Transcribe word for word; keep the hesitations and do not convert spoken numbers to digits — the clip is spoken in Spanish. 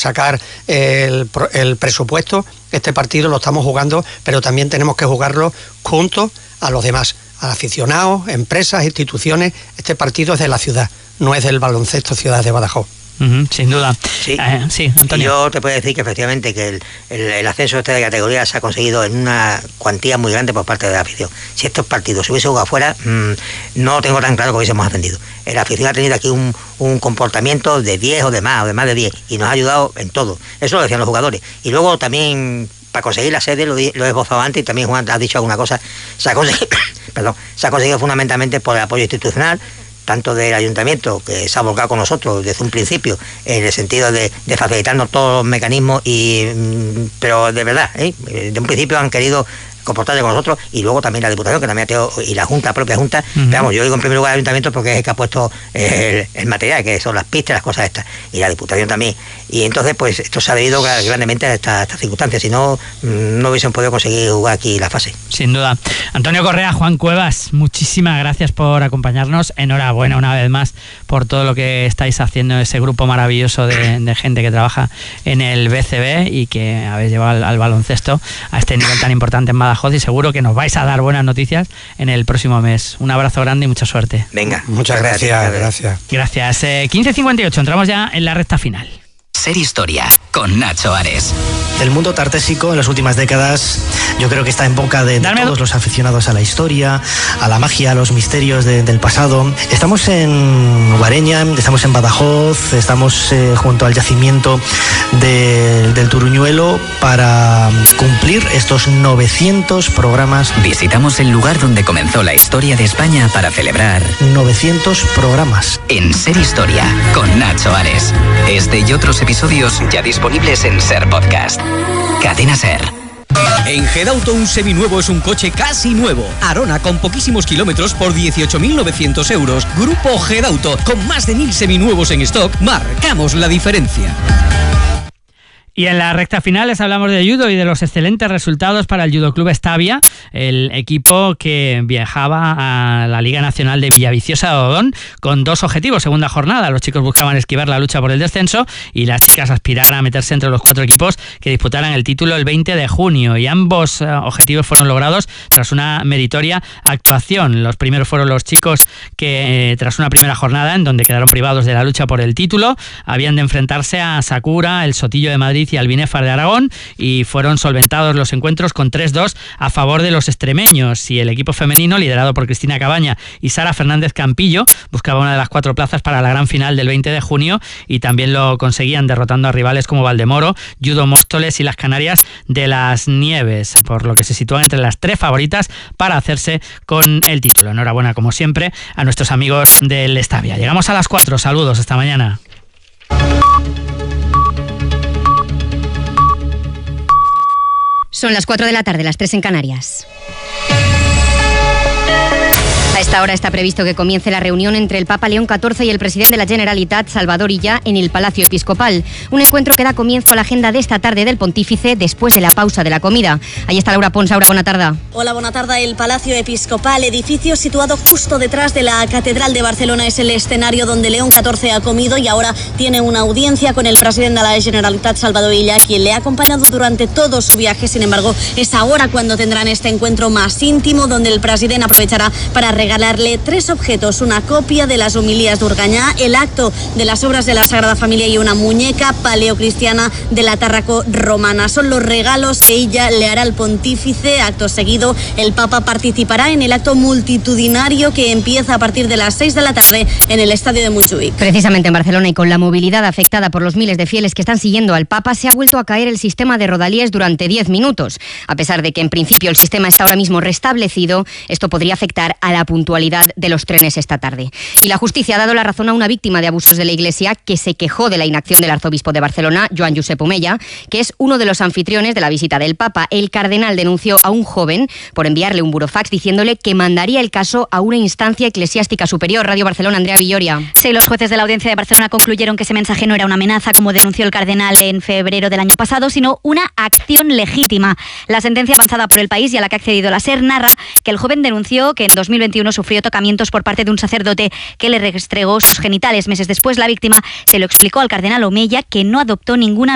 sacar el, el presupuesto, este partido lo estamos jugando, pero también tenemos que jugarlo junto a los demás, a aficionados, empresas, instituciones. Este partido es de la ciudad, no es del Baloncesto Ciudad de Badajoz. Uh-huh, sin duda. Sí, eh, sí, Antonio. Yo te puedo decir que efectivamente que el, el, el ascenso este de categoría se ha conseguido en una cuantía muy grande por parte de la afición. Si estos partidos se hubiesen jugado afuera, mmm, no tengo tan claro que hubiésemos ascendido. La afición ha tenido aquí un, un comportamiento de diez o de más, o de más de diez, y nos ha ayudado en todo. Eso lo decían los jugadores. Y luego también, para conseguir la sede, lo, lo he esbozado antes, y también Juan ha dicho alguna cosa, se ha conseguido, perdón, se ha conseguido fundamentalmente por el apoyo institucional, tanto del ayuntamiento, que se ha volcado con nosotros desde un principio, en el sentido de, de facilitarnos todos los mecanismos, y pero de verdad, ¿eh? de un principio han querido comportarse con nosotros, y luego también la Diputación, que también ha tenido, y la Junta, la propia Junta, uh-huh. Pero vamos, yo digo en primer lugar el Ayuntamiento porque es el que ha puesto el, el material, que son las pistas, las cosas estas, y la Diputación también, y entonces pues esto se ha debido grandemente a estas esta circunstancias, si no, no hubiesen podido conseguir jugar aquí la fase. Sin duda. Antonio Correa, Juan Cuevas, muchísimas gracias por acompañarnos, enhorabuena una vez más por todo lo que estáis haciendo, ese grupo maravilloso de, de gente que trabaja en el B C B y que habéis llevado al, al baloncesto a este nivel tan importante en Badajoz, y seguro que nos vais a dar buenas noticias en el próximo mes. Un abrazo grande y mucha suerte. Venga, muchas gracias. Gracias. Gracias. Eh, quince cincuenta y ocho, entramos ya en la recta final. Ser Historia, con Nacho Ares. El mundo tartésico en las últimas décadas yo creo que está en boca de, de todos los aficionados a la historia, a la magia, a los misterios de, del pasado. Estamos en Guareña, estamos en Badajoz, estamos eh, junto al yacimiento de, del Turuñuelo para cumplir estos novecientos programas. Visitamos el lugar donde comenzó la historia de España para celebrar novecientos programas. En Ser Historia, con Nacho Ares. Este y otros episodios ya disponibles en Ser Podcast. Cadena Ser. En Gedauto un seminuevo es un coche casi nuevo. Arona con poquísimos kilómetros por dieciocho mil novecientos euros. Grupo Gedauto, con más de mil seminuevos en stock, marcamos la diferencia. Y en la recta final les hablamos de judo y de los excelentes resultados para el Judo Club Estavia, el equipo que viajaba a la Liga Nacional de Villaviciosa de Odón con dos objetivos. Segunda jornada, los chicos buscaban esquivar la lucha por el descenso y las chicas aspiraban a meterse entre los cuatro equipos que disputaran el título el veinte de junio, y ambos uh, objetivos fueron logrados tras una meritoria actuación. Los primeros fueron los chicos que eh, tras una primera jornada en donde quedaron privados de la lucha por el título, habían de enfrentarse a Sakura, el Sotillo de Madrid y al Binefar de Aragón, y fueron solventados los encuentros con tres dos a favor de los extremeños, y el equipo femenino, liderado por Cristina Cabaña y Sara Fernández Campillo, buscaba una de las cuatro plazas para la gran final del veinte de junio, y también lo conseguían derrotando a rivales como Valdemoro, Judo Móstoles y las Canarias de las Nieves, por lo que se sitúan entre las tres favoritas para hacerse con el título. Enhorabuena, como siempre, a nuestros amigos del Estavia. Llegamos a las cuatro, saludos, hasta mañana. Son las cuatro de la tarde, las tres en Canarias. A esta hora está previsto que comience la reunión entre el Papa León catorce y el presidente de la Generalitat, Salvador Illa, en el Palacio Episcopal. Un encuentro que da comienzo a la agenda de esta tarde del pontífice después de la pausa de la comida. Ahí está Laura Pons. Laura, buena tarde. Hola, buena tarde. El Palacio Episcopal, edificio situado justo detrás de la Catedral de Barcelona, es el escenario donde León catorce ha comido y ahora tiene una audiencia con el presidente de la Generalitat, Salvador Illa, quien le ha acompañado durante todo su viaje. Sin embargo, es ahora cuando tendrán este encuentro más íntimo, donde el presidente aprovechará para regalarle tres objetos: una copia de las homilías de Urgañá, el acto de las obras de la Sagrada Familia y una muñeca paleocristiana de la Tárraco romana. Son los regalos que ella le hará al pontífice. Acto seguido, el Papa participará en el acto multitudinario que empieza a partir de las seis de la tarde en el estadio de Montjuïc. Precisamente en Barcelona, y con la movilidad afectada por los miles de fieles que están siguiendo al Papa, se ha vuelto a caer el sistema de Rodalies durante diez minutos. A pesar de que en principio el sistema está ahora mismo restablecido, esto podría afectar a la puntualidad de los trenes esta tarde. Y la justicia ha dado la razón a una víctima de abusos de la Iglesia que se quejó de la inacción del arzobispo de Barcelona, Joan Josep Omella, que es uno de los anfitriones de la visita del Papa. El cardenal denunció a un joven por enviarle un burofax diciéndole que mandaría el caso a una instancia eclesiástica superior. Radio Barcelona, Andrea Villoria. Sí, los jueces de la Audiencia de Barcelona concluyeron que ese mensaje no era una amenaza, como denunció el cardenal en febrero del año pasado, sino una acción legítima. La sentencia avanzada por El País y a la que ha accedido la SER narra que el joven denunció que en dos mil veintiuno sufrió tocamientos por parte de un sacerdote que le restregó sus genitales. Meses después, la víctima se lo explicó al cardenal Omella, que no adoptó ninguna